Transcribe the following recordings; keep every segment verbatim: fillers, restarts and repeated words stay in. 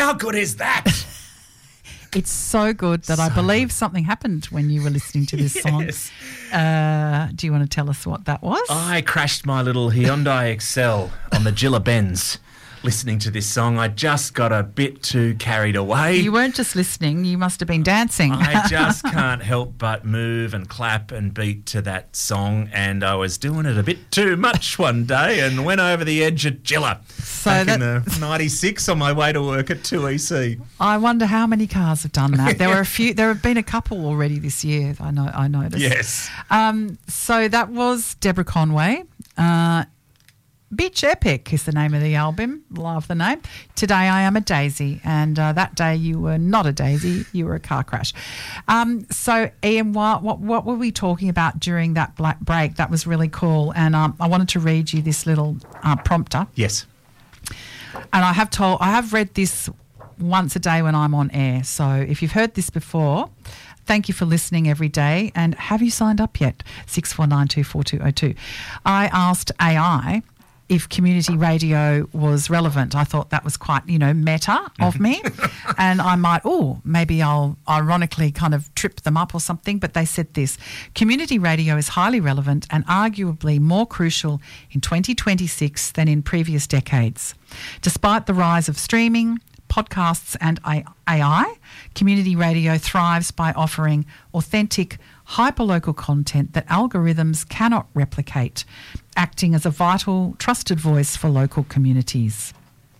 How good is that? It's so good that So I believe good. something happened when you were listening to this song. Yes. Uh, do you want to tell us what that was? I crashed my little Hyundai Excel on the Gilla Benz listening to this song. I just got a bit too carried away. You weren't just listening, you must have been dancing. I just can't help but move and clap and beat to that song, and I was doing it a bit too much one day and went over the edge at Gilla So back in that- the ninety-six on my way to work at two E C. I wonder how many cars have done that. There were a few. There have been a couple already this year. I know. I noticed. Yes. Um, so that was Deborah Conway. Uh, Bitch Epic is the name of the album. Love the name. Today I Am a Daisy, and uh, that day you were not a daisy, you were a car crash. Um, so Ian, what, what what were we talking about during that black break? That was really cool, and um, I wanted to read you this little uh, prompter. Yes. And I have told, I have read this once a day when I'm on air. So if you've heard this before, thank you for listening every day. And have you signed up yet? six four nine two four two zero two. I asked A I if community radio was relevant. I thought that was quite, you know, meta of me. And I might, oh, maybe I'll ironically kind of trip them up or something. But they said this: community radio is highly relevant and arguably more crucial in twenty twenty-six than in previous decades. Despite the rise of streaming, podcasts and A I, community radio thrives by offering authentic, hyperlocal content that algorithms cannot replicate, acting as a vital, trusted voice for local communities.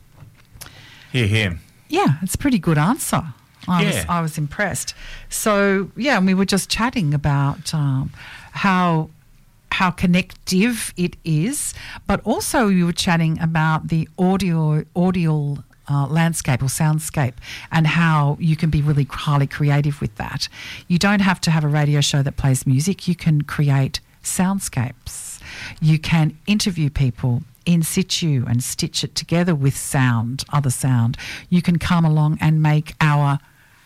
Hear, hear. Yeah, it's a pretty good answer. I, Yeah. was, I was impressed. So, yeah, and we were just chatting about um, how how connective it is, but also we were chatting about the audio audio uh, landscape or soundscape and how you can be really highly creative with that. You don't have to have a radio show that plays music. You can create soundscapes. You can interview people in situ and stitch it together with sound, other sound. You can come along and make our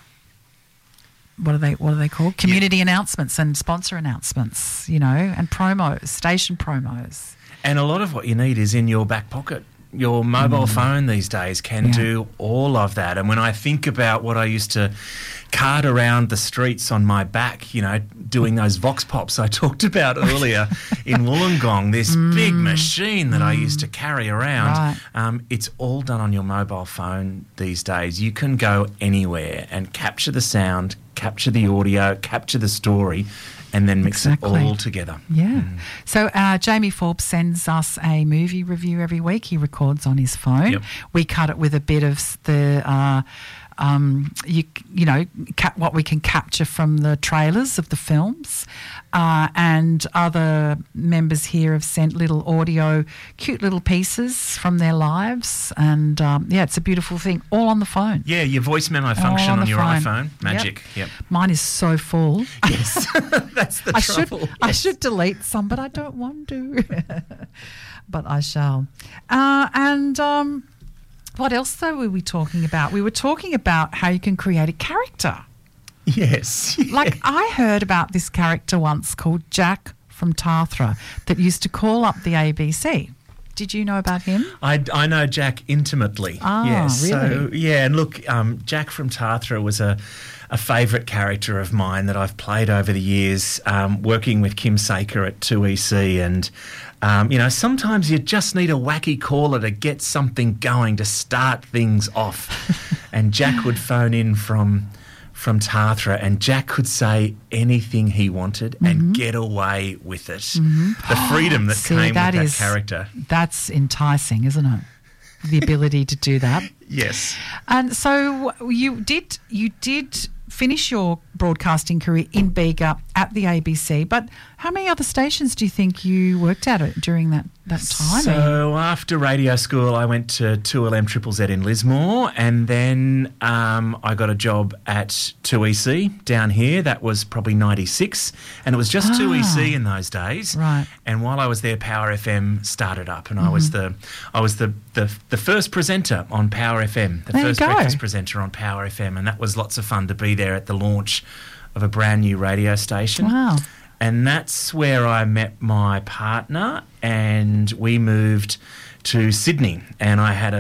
what are they what are they called? Community yeah. announcements and sponsor announcements, you know, and promos, station promos. And a lot of what you need is in your back pocket. Your mobile mm. phone these days can yeah. do all of that. And when I think about what I used to cart around the streets on my back, you know, doing those vox pops I talked about earlier in Wollongong, this mm. big machine that mm. I used to carry around, right. um, it's all done on your mobile phone these days. You can go anywhere and capture the sound, capture the audio, capture the story, and then mix exactly. it all together. Yeah. Mm. So uh, Jamie Forbes sends us a movie review every week. He records on his phone. Yep. We cut it with a bit of the... Uh, Um, you you know ca- what we can capture from the trailers of the films, uh, and other members here have sent little audio, cute little pieces from their lives, and um, yeah, it's a beautiful thing, all on the phone. Yeah, your voice memo function on on, the your phone. iPhone, magic. Yep. Yep. Mine is so full. Yes, that's the I trouble. should yes. I should delete some, but I don't want to. But I shall. Uh, and. Um, What else, though, were we talking about? We were talking about how you can create a character. Yes. Like, I heard about this character once called Jack from Tathra that used to call up the A B C. Did you know about him? I, I know Jack intimately. Ah, yes. really? So, yeah, and look, um, Jack from Tathra was a, a favourite character of mine that I've played over the years, um, working with Kim Saker at two E C. And, um, you know, sometimes you just need a wacky caller to get something going, to start things off. And Jack would phone in from... from Tathra, and Jack could say anything he wanted mm-hmm. and get away with it. Mm-hmm. The freedom that See, came that with that is, character. That's enticing, isn't it? The ability to do that. Yes. And so you did you did finish your broadcasting career in Bega at the A B C, but how many other stations do you think you worked at it during that, that time? So after radio school, I went to two L M Z Z in Lismore, and then um, I got a job at two E C down here. That was probably ninety-six, and it was just ah, two E C in those days. Right. And while I was there, Power F M started up, and mm-hmm. I was the I was the, the the first presenter on Power F M, the there first breakfast presenter on Power F M, and that was lots of fun to be there at the launch of a brand new radio station. Wow. And that's where I met my partner, and we moved to Sydney, and I had a f-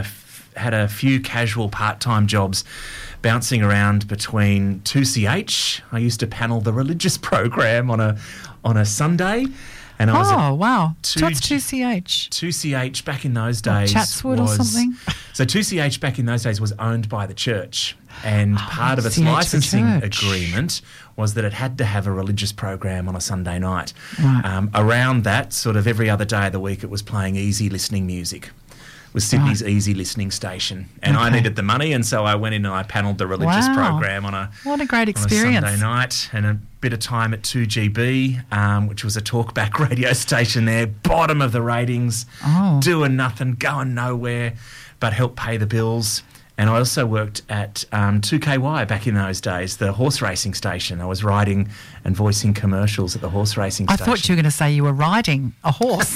had a few casual part-time jobs bouncing around between two C H. I used to panel the religious program on a on a Sunday. And I was oh, wow. two, What's two C H? two C H back in those What, days Chatswood was, or something? So two C H back in those days was owned by the church. And Oh, part of its C H for licensing church. agreement was that it had to have a religious program on a Sunday night. Right. Um, around that, sort of every other day of the week, it was playing easy listening music. It was Sydney's Right. easy listening station. And I Okay. needed the money, and so I went in and I panelled the religious Wow. program on a, What a great on a experience. Sunday night, and a bit of time at two G B, um, which was a talkback radio station there, bottom of the ratings, Oh. doing nothing, going nowhere, but helped pay the bills. And I also worked at um, two K Y back in those days, the horse racing station. I was writing and voicing commercials at the horse racing I station. thought you were going to say you were riding a horse.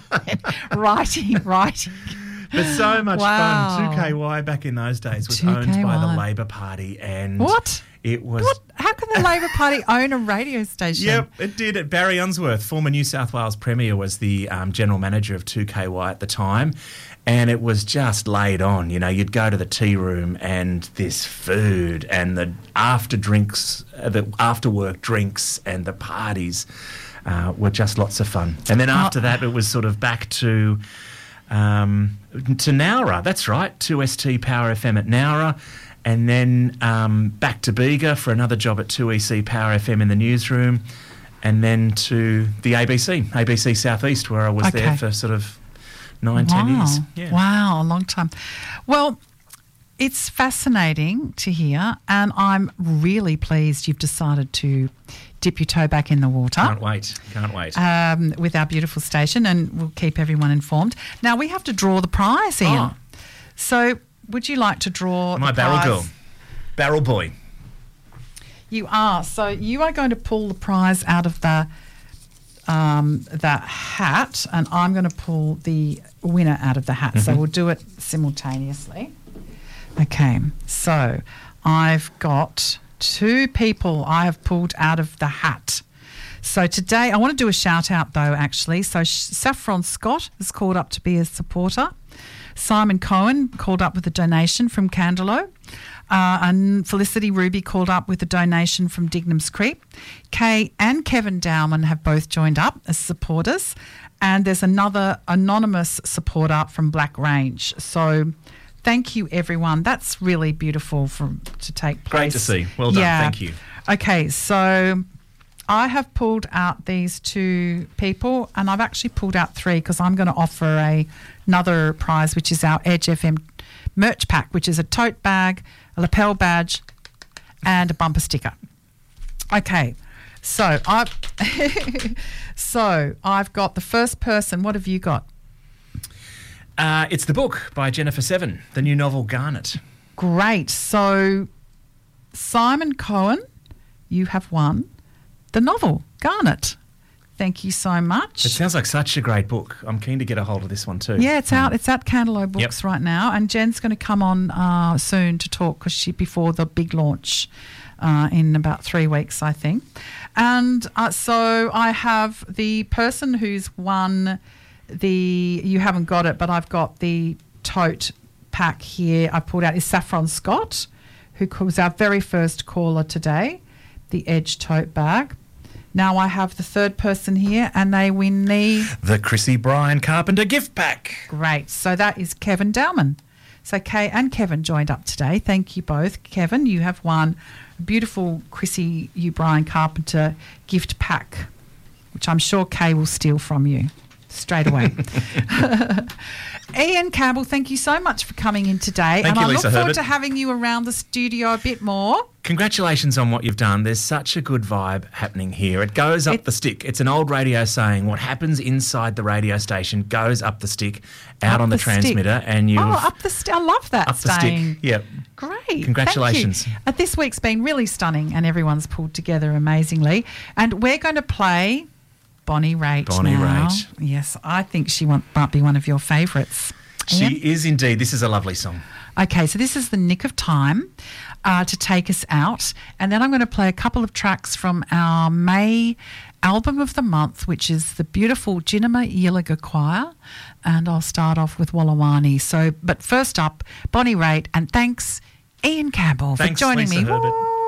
writing, writing. But so much Wow. fun. two K Y back in those days was owned by two K Y. the Labor Party, and What? it was... What? How can the Labor Party own a radio station? Yep, it did. Barry Unsworth, former New South Wales Premier, was the um, general manager of two K Y at the time. And it was just laid on. You know, you'd go to the tea room and this food and the after drinks, uh, the after work drinks and the parties uh, were just lots of fun. And then after that, it was sort of back to um, to Nowra. That's right, two S T Power F M at Nowra. And then um, back to Bega for another job at two E C Power F M in the newsroom. And then to the A B C, A B C Southeast, where I was Okay. there for sort of nine, wow. ten years. Yeah. Wow, a long time. Well, it's fascinating to hear, and I'm really pleased you've decided to dip your toe back in the water. Can't wait. Can't wait. Um, with our beautiful station, and we'll keep everyone informed. Now, we have to draw the prize, Ian. Oh. So, would you like to draw My the barrel prize? girl. Barrel boy. You are. So, you are going to pull the prize out of the um, the hat, and I'm going to pull the winner out of the hat. So, we'll do it simultaneously. Okay. So, I've got two people I have pulled out of the hat. So today, I want to do a shout out though, actually. So Saffron Scott has called up to be a supporter. Simon Cohen called up with a donation from Candelo. Uh, and Felicity Ruby called up with a donation from Dignam's Creek. Kay and Kevin Dowman have both joined up as supporters. And there's another anonymous supporter from Black Range. So thank you, everyone. That's really beautiful for, to take place. Great to see. Well done. Yeah. Thank you. Okay, so I have pulled out these two people, and I've actually pulled out three because I'm going to offer a, another prize, which is our Edge F M merch pack, which is a tote bag, a lapel badge, and a bumper sticker. Okay, so I've so I've got the first person. What have you got? Uh, it's the book by Jennifer Seven, the new novel Garnet. Great. So Simon Cohen, you have won the novel Garnet. Thank you so much. It sounds like such a great book. I'm keen to get a hold of this one too. Yeah, it's out. It's at Candelo Books Yep. right now, and Jen's going to come on uh, soon to talk because she before the big launch uh, in about three weeks, I think. And uh, so I have the person who's won the. You haven't got it, but I've got the tote pack here. I pulled out is Saffron Scott, who was our very first caller today. The Edge tote bag. Now I have the third person here, and they win the. The Chrissy Bryan Carpenter gift pack. Great. So that is Kevin Dowman. So Kay and Kevin joined up today. Thank you both. Kevin, you have won a beautiful Chrissy U. Bryan Carpenter gift pack, which I'm sure Kay will steal from you straight away. Ian Campbell, thank you so much for coming in today. Thank and you, I Lisa look forward Herbert. to having you around the studio a bit more. Congratulations on what you've done. There's such a good vibe happening here. It goes up It- the stick. It's an old radio saying, what happens inside the radio station goes up the stick, out Up on the, the stick. transmitter, and you Oh, up the st- I love that up the saying. stick. Yep. Great. Congratulations. Thank you. Uh, this week's been really stunning and everyone's pulled together amazingly. And we're going to play Bonnie Raitt Bonnie now. Raitt. Yes, I think she want, might be one of your favourites. She Ian? is indeed. This is a lovely song. Okay, so this is the nick of time uh, to take us out. And then I'm going to play a couple of tracks from our May album of the month, which is the beautiful Jinnama Yilliga Choir, and I'll start off with Wallawani. So, but first up, Bonnie Raitt, and thanks, Ian Campbell, Thanks, for joining Lisa me. Herbert. Woo!